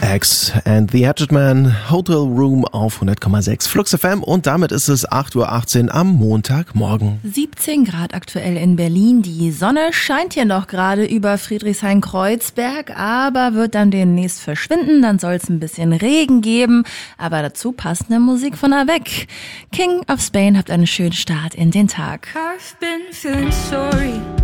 X and the Hatchet Man, Hotel Room auf 100,6 Flux FM und damit ist es 8:18 Uhr am Montagmorgen. 17 Grad aktuell in Berlin. Die Sonne scheint hier noch gerade über Friedrichshain-Kreuzberg, aber wird dann demnächst verschwinden. Dann soll es ein bisschen Regen geben, aber dazu passende Musik von Avec. King of Spain, habt einen schönen Start in den Tag. I've been feeling sorry.